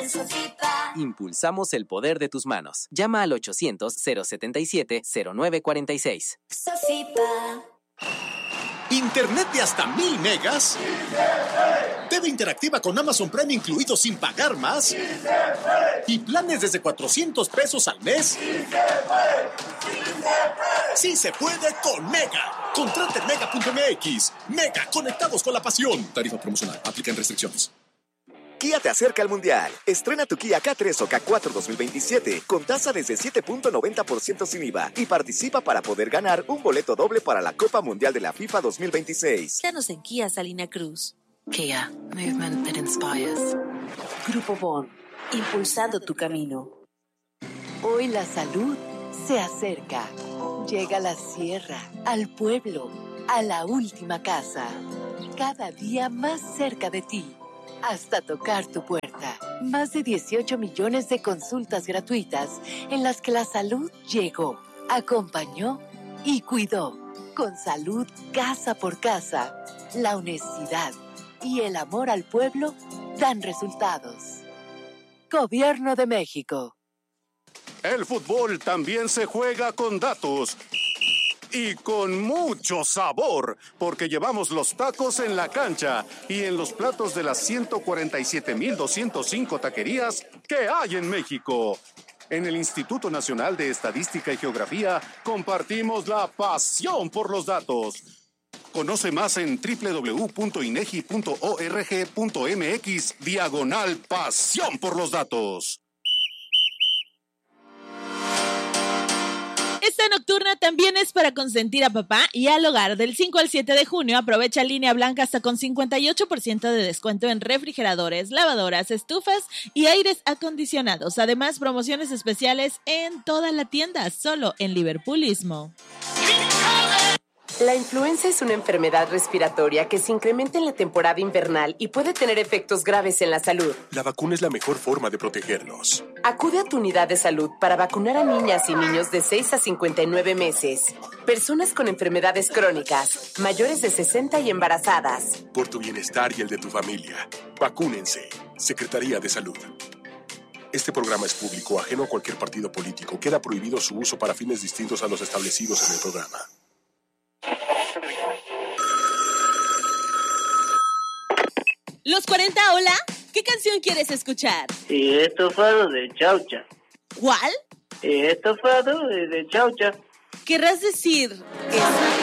en Sofipa. Impulsamos el poder de tus manos. Llama al 800-077-0946. Sofipa. ¿Internet de hasta 1000 megas? TV interactiva con Amazon Prime incluido sin pagar más. ¿Y planes desde 400 pesos al mes? ¡Sí se puede con Mega! Contrate en Mega.mx. Mega, conectados con la pasión. Tarifa promocional. Aplican restricciones. Kia te acerca al Mundial. Estrena tu Kia K3 o K4 2027 con tasa desde 7.90% sin IVA y participa para poder ganar un boleto doble para la Copa Mundial de la FIFA 2026. Danos en Kia Salina Cruz. Kia, movement that inspires. Grupo Bon, impulsando tu camino. Hoy la salud se acerca. Llega a la sierra, al pueblo, a la última casa. Cada día más cerca de ti. Hasta tocar tu puerta. Más de 18 millones de consultas gratuitas en las que la salud llegó, acompañó y cuidó. Con salud casa por casa, la honestidad y el amor al pueblo dan resultados. Gobierno de México. El fútbol también se juega con datos. Y con mucho sabor, porque llevamos los tacos en la cancha y en los platos de las 147,205 taquerías que hay en México. En el Instituto Nacional de Estadística y Geografía compartimos la pasión por los datos. Conoce más en www.inegi.org.mx/pasión por los datos. Esta nocturna también es para consentir a papá y al hogar. Del 5 al 7 de junio aprovecha Línea Blanca hasta con 58% de descuento en refrigeradores, lavadoras, estufas y aires acondicionados. Además, promociones especiales en toda la tienda, solo en Liverpoolismo. La influenza es una enfermedad respiratoria que se incrementa en la temporada invernal y puede tener efectos graves en la salud. La vacuna es la mejor forma de protegernos. Acude a tu unidad de salud para vacunar a niñas y niños de 6 a 59 meses, personas con enfermedades crónicas, mayores de 60 y embarazadas. Por tu bienestar y el de tu familia, vacúnense. Secretaría de Salud. Este programa es público, ajeno a cualquier partido político. Queda prohibido su uso para fines distintos a los establecidos en el programa. Los 40, hola. ¿Qué canción quieres escuchar? Estofado de chaucha. ¿Cuál? Estofado de chaucha. ¿Querrás decir esa?